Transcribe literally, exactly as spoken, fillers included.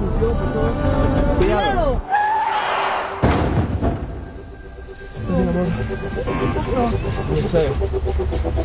atención, por favor. Cuidado. ¿Estás bien, amor? ¿Qué pasó? No sé.